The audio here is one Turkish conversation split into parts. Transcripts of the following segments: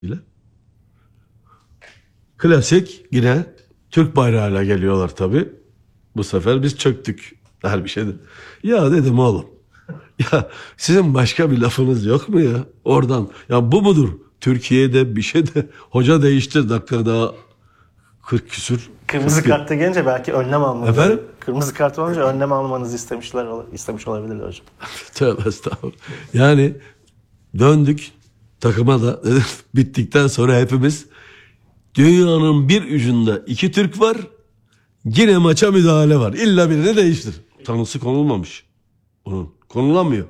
ile. Klasik yine Türk bayrağıyla geliyorlar tabii. Bu sefer biz çöktük. Her bir şeyde. Ya dedim oğlum. Ya sizin başka bir lafınız yok mu ya? Oradan. Ya bu mudur? Türkiye'de bir şey de hoca değişti dakika daha 40 küsür. Kırmızı kartta gelince belki önlem almanızı. Efendim? Kırmızı kart olunca önlem almanızı istemiş olabilirler hocam. Tövbe estağfurullah. Yani döndük takıma da dedim, bittikten sonra hepimiz dünyanın bir ucunda iki Türk var. Yine maça müdahale var. İlla birini değiştir. Tanısı konulmamış. Onun konulamıyor.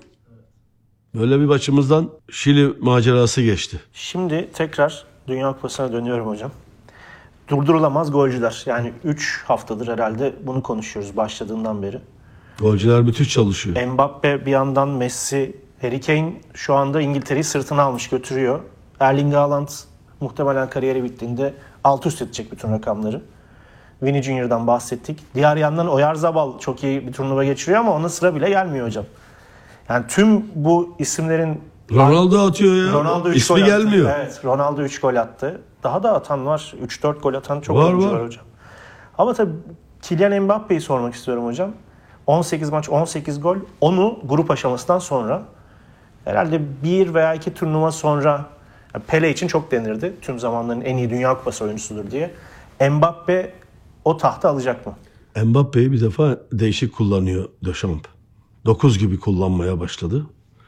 Böyle bir başımızdan Şili macerası geçti. Şimdi tekrar Dünya Kupası'na dönüyorum hocam. Durdurulamaz golcüler. Yani 3 haftadır herhalde bunu konuşuyoruz başladığından beri. Golcüler müthiş çalışıyor. Mbappe bir yandan, Messi, Harry Kane şu anda İngiltere'yi sırtına almış götürüyor. Erling Haaland muhtemelen kariyeri bittiğinde alt üst edecek bütün rakamları. Vini Junior'dan bahsettik. Diğer yandan Oyarzabal çok iyi bir turnuva geçiriyor ama ona sıra bile gelmiyor hocam. Yani tüm bu isimlerin... Ronaldo atıyor ya. Ronaldo 3 İsmi gol gelmiyor. attı. Evet, Ronaldo 3 gol attı. Daha da atan var. 3-4 gol atan çok Var, oyuncu var. var hocam. Ama tabii Kylian Mbappe'yi sormak istiyorum hocam. 18 maç 18 gol. Onu grup aşamasından sonra herhalde bir veya iki turnuva sonra, yani Pele için çok denirdi. Tüm zamanların en iyi Dünya Kupası oyuncusudur diye. Mbappe o tahtı alacak mı? Mbappe'yi bir defa değişik kullanıyor Deschamps. 9 gibi kullanmaya başladı.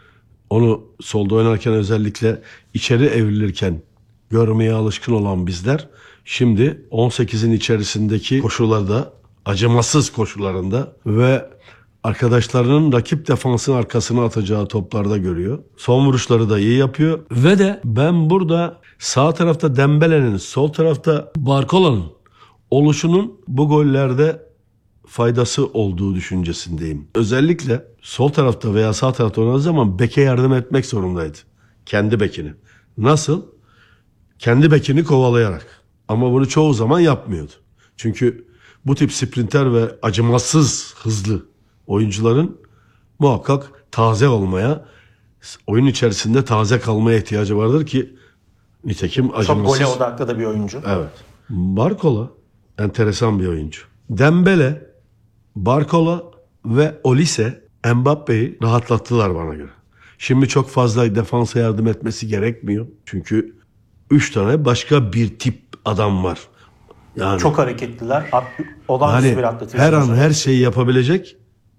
Onu solda oynarken özellikle içeri evrilirken görmeye alışkın olan bizler şimdi 18'in içerisindeki koşularda, acımasız koşularında ve arkadaşlarının rakip defansın arkasına atacağı toplarda görüyor. Son vuruşları da iyi yapıyor. Ve de ben burada sağ tarafta Dembele'nin, sol tarafta Barcola'nın oluşunun bu gollerde faydası olduğu düşüncesindeyim. Özellikle sol tarafta veya sağ tarafta oynadığı zaman beke yardım etmek zorundaydı. Kendi bekini. Nasıl? Kendi bekini kovalayarak. Ama bunu çoğu zaman yapmıyordu. Çünkü bu tip sprinter ve acımasız hızlı oyuncuların muhakkak taze olmaya, oyun içerisinde taze kalmaya ihtiyacı vardır ki nitekim acımasız. Çok gole odaklı da bir oyuncu. Evet. Barcola enteresan bir oyuncu. Dembele, Barcola ve Olise Mbappe'yi rahatlattılar bana göre. Şimdi çok fazla defansa yardım etmesi gerekmiyor. Çünkü 3 tane başka bir tip adam var. Yani Çok hareketliler. Olağanüstü yani bir atletizm. her an her şeyi yapabilecek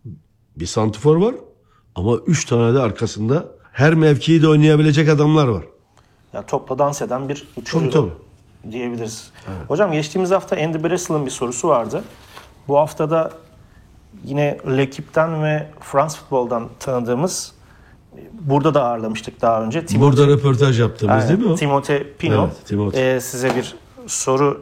bir santifor var. Ama 3 tane de arkasında her mevkiyi de oynayabilecek adamlar var. Yani topla dans eden bir uçucu Tabii. diyebiliriz. Evet. Hocam geçtiğimiz hafta Andy Bressel'ın bir sorusu vardı. Bu haftada yine L'Equipe'den ve France Futbol'dan tanıdığımız, burada da ağırlamıştık daha önce. Burada röportaj yaptığımız değil mi o? Timothée Pinot. Evet, Timothée. Size bir soru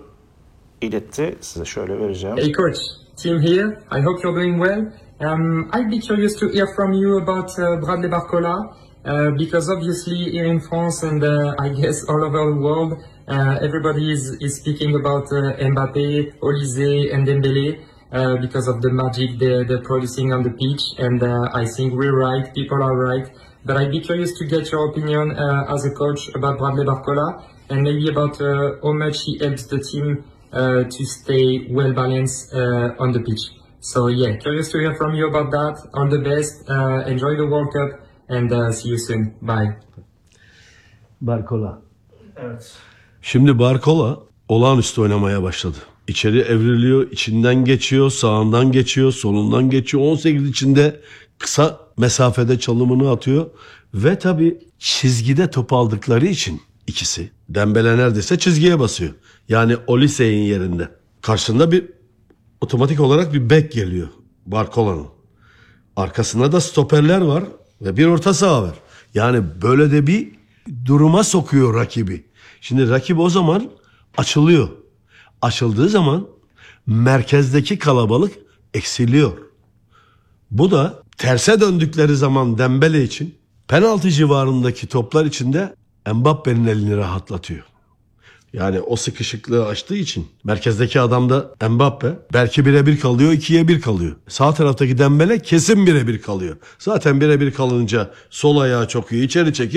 iletti. Size şöyle vereceğim. Hey coach, Tim here. I hope you're doing well. I'd be curious to hear from you about Bradley Barcola, because obviously here in France and I guess all over the world, everybody is speaking about Mbappe, Olise and Dembele because of the magic they're producing on the pitch, and I think we're right, people are right. But I'd be curious to get your opinion as a coach about Bradley Barcola, and maybe about how much he helps the team to stay well balanced on the pitch. So yeah, curious to hear from you about that. All the best. Enjoy the World Cup and see you soon. Bye. Barcola. Evet. Şimdi Barcola olağanüstü oynamaya başladı. İçeri evriliyor, içinden geçiyor, sağından geçiyor, solundan geçiyor. 18 içinde kısa mesafede çalımını atıyor. Ve tabii çizgide top aldıkları için ikisi. Dembele neredeyse çizgiye basıyor. Yani Olise'nin yerinde. Karşısında bir otomatik olarak bir bek geliyor Barcola'nın. Arkasında da stoperler var ve bir orta saha var. Yani böyle de bir duruma sokuyor rakibi. Şimdi rakip o zaman açılıyor. Açıldığı zaman merkezdeki kalabalık eksiliyor. Bu da terse döndükleri zaman Dembele için penaltı civarındaki toplar içinde Mbappe'nin elini rahatlatıyor. Yani o sıkışıklığı açtığı için merkezdeki adam da Mbappe belki birebir kalıyor, 2'ye 1 kalıyor. Sağ taraftaki Dembele kesin birebir kalıyor. Zaten birebir kalınca sol ayağı çok iyi içeri çekip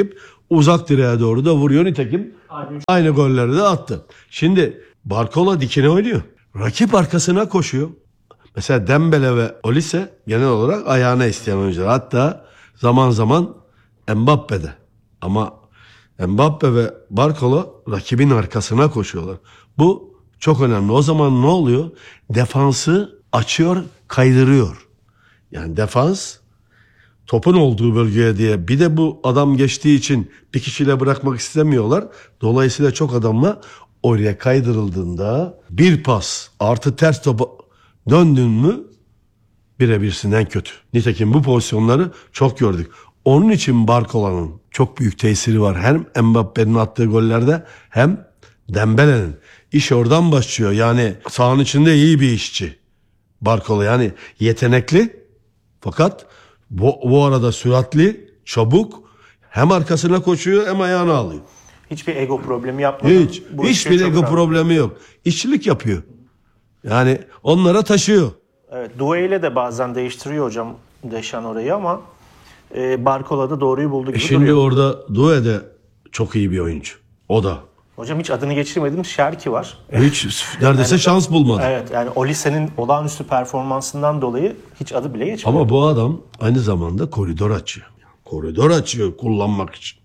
Uzak direğe doğru da vuruyor. Nitekim aynı golleri de attı. Şimdi Barcola dikine oynuyor. Rakip arkasına koşuyor. Mesela Dembele ve Olise genel olarak ayağına isteyen oyuncular. Hatta zaman zaman Mbappe'de. Ama Mbappe ve Barcola rakibin arkasına koşuyorlar. Bu çok önemli. O zaman ne oluyor? Defansı açıyor, kaydırıyor. Yani defans topun olduğu bölgeye diye bir de bu adam geçtiği için bir kişiyle bırakmak istemiyorlar. Dolayısıyla çok adamla oraya kaydırıldığında bir pas artı ters topa döndün mü birebirsinden kötü. Nitekim bu pozisyonları çok gördük. Onun için Barcola'nın çok büyük tesiri var. Hem Mbappe'nin attığı gollerde hem Dembele'nin. İş oradan başlıyor. Yani sahanın içinde iyi bir işçi Barcola. Yani yetenekli fakat bu arada süratli, çabuk, hem arkasına koşuyor hem ayağını alıyor. Hiçbir ego problemi yapmadan. Hiçbir ego problemi yok. İşçilik yapıyor. Yani onlara taşıyor. Evet, Doué ile de bazen değiştiriyor hocam Deşan orayı ama Barcola da doğruyu buldu gibi Şimdi duruyor. orada Doué de çok iyi bir oyuncu. O da. Hocam hiç adını geçirmedim. Şerki var. Hiç neredeyse şans bulmadı. Evet, yani Olise'nin olağanüstü performansından dolayı hiç adı bile geçmedi. Ama bu adam aynı zamanda koridor açıyor. Koridor açıyor kullanmak için.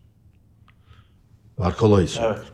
Barcola'yı söylüyor. Evet.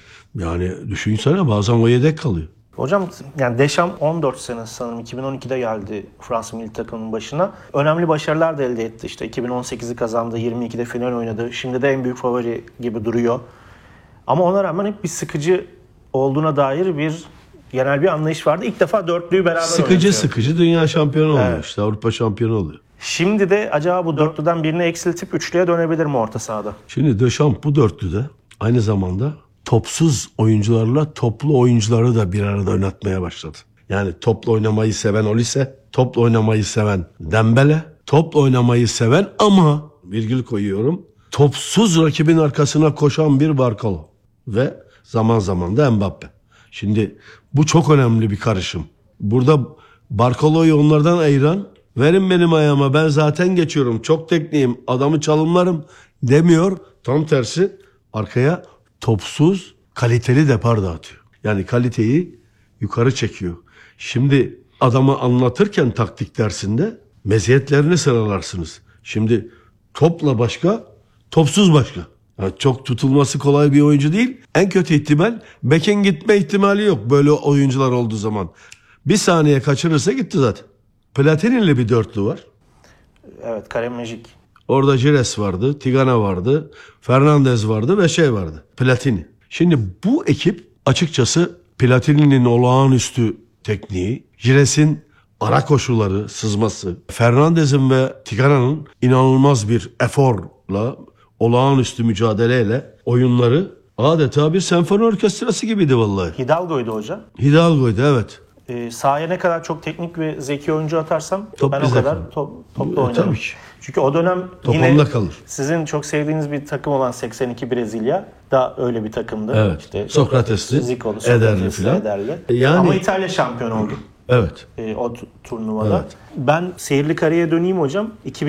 Yani düşünsene bazen o yedek kalıyor. Hocam yani Deschamps 14 sene sanırım 2012'de geldi Fransa milli takımının başına. Önemli başarılar da elde etti. İşte 2018'i kazandı, 22'de final oynadı. Şimdi de en büyük favori gibi duruyor. Ama ona rağmen hep bir sıkıcı olduğuna dair bir genel bir anlayış vardı. İlk defa dörtlüyü beraber oynatıyor. Sıkıcı dünya şampiyonu oluyor işte. Avrupa şampiyonu oluyor. Şimdi de acaba bu dörtlüden birini eksiltip üçlüye dönebilir mi orta sahada? Şimdi Deschamps bu dörtlüde aynı zamanda topsuz oyuncularla toplu oyuncuları da bir arada oynatmaya başladı. Yani topla oynamayı seven Olise, topla oynamayı seven Dembele, topla oynamayı seven ama virgül koyuyorum, topsuz rakibin arkasına koşan bir Barcola ve zaman zaman da Mbappe. Şimdi bu çok önemli bir karışım. Burada Barcola'yı onlardan ayıran, verin benim ayağıma ben zaten geçiyorum, çok tekniğim, adamı çalımlarım demiyor. Tam tersi arkaya topsuz kaliteli depar dağıtıyor. Yani kaliteyi yukarı çekiyor. Şimdi adamı anlatırken taktik dersinde meziyetlerini sıralarsınız. Şimdi topla başka, topsuz başka. Yani çok tutulması kolay bir oyuncu değil. En kötü ihtimal bekin gitme ihtimali yok böyle oyuncular olduğu zaman. Bir saniye kaçırırsa gitti zaten. Platini'li bir dörtlü var. Evet, Karem Magic. Orada Gires vardı, Tigana vardı, Fernandez vardı ve şey vardı, Platini. Şimdi bu ekip açıkçası Platini'nin olağanüstü tekniği, Gires'in ara koşuları, sızması, Fernandez'in ve Tigana'nın inanılmaz bir eforla, olağanüstü mücadeleyle oyunları adeta bir senfoni orkestrası gibiydi vallahi. Hidalgo'ydu hocam. Hidalgo'ydu evet. Sahaya ne kadar çok teknik ve zeki oyuncu atarsam Top ben o bize kadar kalır. topla oynarım. Tabii ki. Çünkü o dönem Top yine onda kalır. sizin çok sevdiğiniz bir takım olan 82 Brezilya da öyle bir takımdı. Evet. İşte Sokrates'li, Zico'lu, Ederli filan. Ederli. Yani- Ama İtalya şampiyon oldu Evet. o turnuvada. Evet. Ben seyirli kareye döneyim hocam.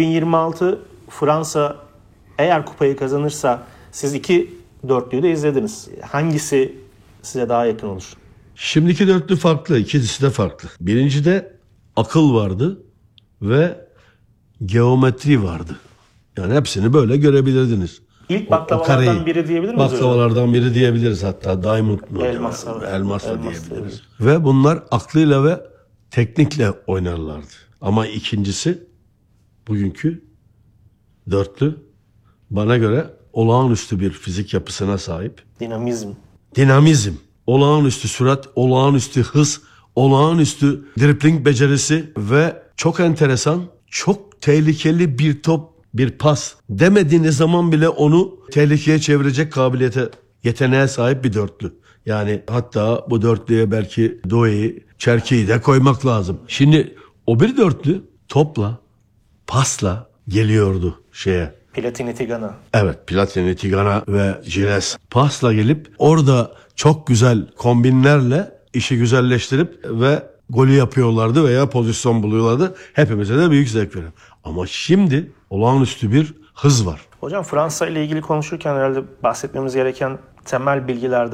2026 Fransa eğer kupayı kazanırsa siz iki dörtlüyü de izlediniz. Hangisi size daha yakın olur? Şimdiki dörtlü farklı, ikisi de farklı. Birincide akıl vardı ve geometri vardı. Yani hepsini böyle görebilirdiniz. İlk O baklavalardan kareyi, biri diyebilir miyiz hocam? baklavalardan biri diyebiliriz hatta. Diamond mı? Elmas, evet. Elmas da Elmas diyebiliriz. diyebiliriz. Ve bunlar aklıyla ve teknikle oynarlardı. Ama ikincisi bugünkü dörtlü bana göre olağanüstü bir fizik yapısına sahip. Dinamizm. Dinamizm, olağanüstü sürat, olağanüstü hız, olağanüstü dribling becerisi ve çok enteresan, çok tehlikeli bir top, bir pas demediğiniz zaman bile onu tehlikeye çevirecek kabiliyete, yeteneğe sahip bir dörtlü. Yani hatta bu dörtlüye belki Doué'yi, Cherki'yi de koymak lazım. Şimdi o bir dörtlü topla, pasla geliyordu şeye. Platini Tigana. Evet, Platini, Tigana ve Gires pasla gelip orada çok güzel kombinlerle işi güzelleştirip ve golü yapıyorlardı veya pozisyon buluyorlardı. Hepimize de büyük zevk veriyor. Ama şimdi olağanüstü bir hız var. Hocam Fransa ile ilgili konuşurken herhalde bahsetmemiz gereken temel bilgilerden